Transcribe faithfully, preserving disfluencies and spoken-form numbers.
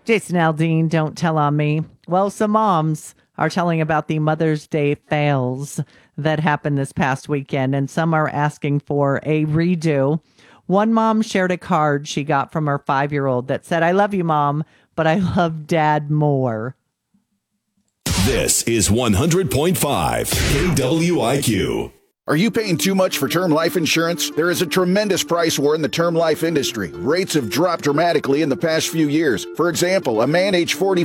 Jason Aldean, Don't Tell on Me. Well, some moms are telling about the Mother's Day fails that happened this past weekend, and some are asking for a redo. One mom shared a card she got from her five-year-old that said, "I love you, Mom, but I love Dad more." This is one hundred point five K W I Q. Are you paying too much for term life insurance? There is a tremendous price war in the term life industry. Rates have dropped dramatically in the past few years. For example, a man age forty